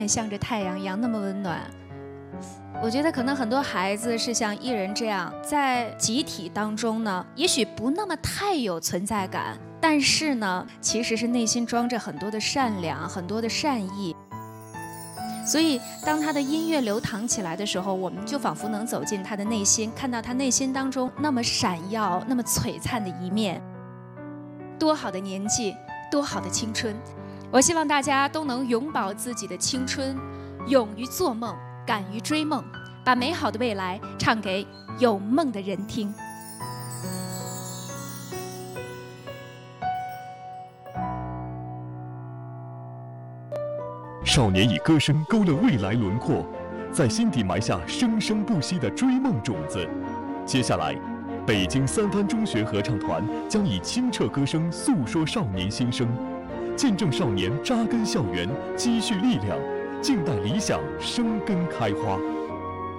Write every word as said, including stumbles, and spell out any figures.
像着太阳一样那么温暖。我觉得可能很多孩子是像伊人这样，在集体当中呢，也许不那么太有存在感，但是呢，其实是内心装着很多的善良，很多的善意。所以当他的音乐流淌起来的时候，我们就仿佛能走进他的内心，看到他内心当中那么闪耀、那么璀璨的一面。多好的年纪，多好的青春！我希望大家都能永葆自己的青春，勇于做梦，敢于追梦，把美好的未来唱给有梦的人听。 少年以歌声勾勒未来轮廓，在心底埋下生生不息的追梦种子。接下来，北京三藩中学合唱团将以清澈歌声诉说少年心声，见证少年扎根校园，积蓄力量，静待理想生根开花。